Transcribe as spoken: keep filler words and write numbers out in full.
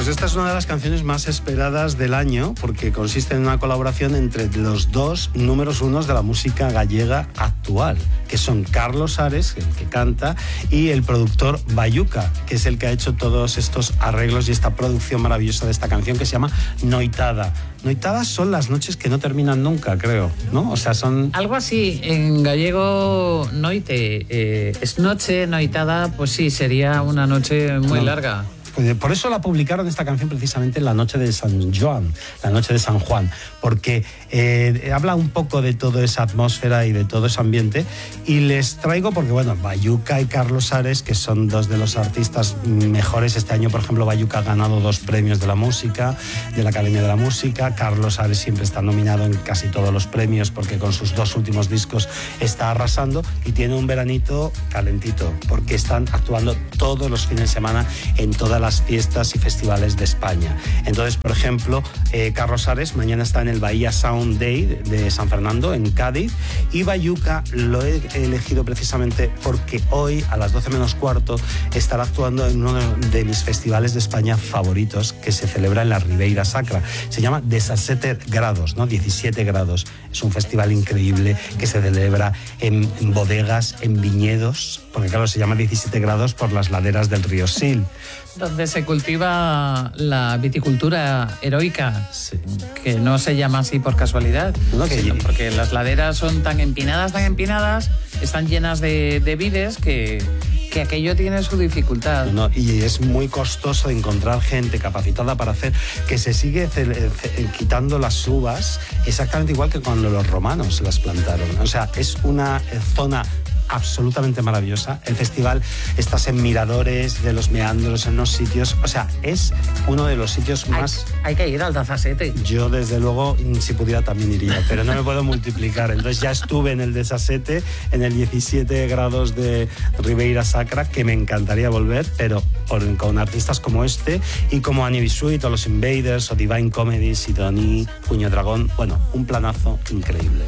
esta es una de las canciones más esperadas del año porque consiste en una colaboración entre los dos números unos de la música gallega actual, que son Carlos Ares, el que canta, y el productor Bayuca, que es el que ha hecho todos estos arreglos y esta producción maravillosa de esta canción que se llama Noitada. Noitadas son las noches que no terminan nunca, creo, ¿no? O sea, son... Algo así, en gallego noite, eh, es noche, noitada, pues sí, sería una noche muy no. larga. Por eso la publicaron esta canción precisamente en la noche de San Juan, la noche de San Juan, porque eh, habla un poco de toda esa atmósfera y de todo ese ambiente, y les traigo porque, bueno, Bayuca y Carlos Ares, que son dos de los artistas mejores. Este año, por ejemplo, Bayuca ha ganado dos premios de la música, de la Academia de la Música. Carlos Ares siempre está nominado en casi todos los premios porque con sus dos últimos discos está arrasando y tiene un veranito calentito porque están actuando todos los fines de semana en todas las fiestas y festivales de España. Entonces, por ejemplo, eh, Carlos Ares mañana está en el Bahía Sound Day de San Fernando, en Cádiz, y Bayuca lo he elegido precisamente porque hoy, a las doce menos cuarto, estará actuando en uno de mis festivales de España favoritos, que se celebra en la Ribeira Sacra. Se llama diecisiete grados, ¿no? diecisiete grados. Es un festival increíble que se celebra en, en bodegas, en viñedos, porque claro, se llama diecisiete grados por las laderas del río Sil. Donde se cultiva la viticultura heroica, sí. Que no se llama así por casualidad, no, que sino porque las laderas son tan empinadas, tan empinadas, están llenas de, de vides que... que aquello tiene su dificultad. No, y es muy costoso encontrar gente capacitada para hacer, que se sigue quitando las uvas exactamente igual que cuando los romanos las plantaron. O sea, es una zona absolutamente maravillosa. El festival, estás en miradores de los meandros, en los sitios, o sea, es uno de los sitios hay, más... Hay que ir al Desasete. Yo, desde luego, si pudiera también iría, pero no me puedo multiplicar. Entonces ya estuve en el Desasete, en el diecisiete grados de Ribeira Sacra, que me encantaría volver, pero con, con artistas como este y como Annie Bisuit o los Invaders o Divine Comedy, Sidoní, Puño Dragón. Bueno, un planazo increíble.